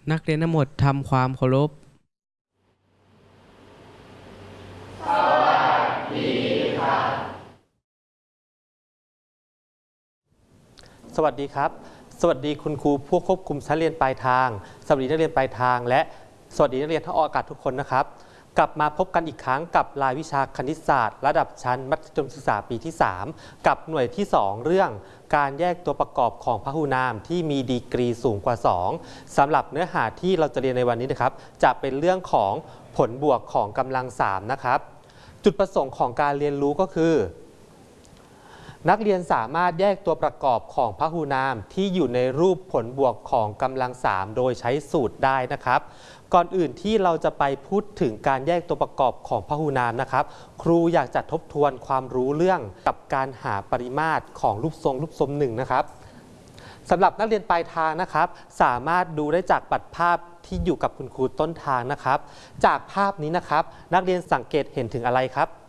นักเรียนทั้งหมดทำความเคารพสวัสดีครับสวัสดีคุณครูผู้ควบคุมชั้นเรียนปลายทางสวัสดีนักเรียนปลายทางและสวัสดีนักเรียนทั้งออกอากาศทุกคนนะครับกลับมาพบกันอีกครั้งกับรายวิชาคณิตศาสตร์ระดับชั้นมัธยมศึกษาปีที่ 3กับหน่วยที่ 2 เรื่องการแยกตัวประกอบของพหุนามที่มีดีกรีสูงกว่า 2สำหรับเนื้อหาที่เราจะเรียนในวันนี้นะครับจะเป็นเรื่องของผลบวกของกำลัง 3นะครับจุดประสงค์ของการเรียนรู้ก็คือนักเรียนสามารถแยกตัวประกอบของพหุนามที่อยู่ในรูปผลบวกของกำลัง 3โดยใช้สูตรได้นะครับก่อนอื่นที่เราจะไปพูดถึงการแยกตัวประกอบของพหุนามนะครับครูอยากจะทบทวนความรู้เรื่องกับการหาปริมาตรของรูปทรงหนึ่งนะครับสำหรับนักเรียนปลายทางนะครับสามารถดูได้จากบัตรภาพที่อยู่กับคุณครูต้นทางนะครับจากภาพนี้นะครับนักเรียนสังเกตเห็นถึงอะไรครับ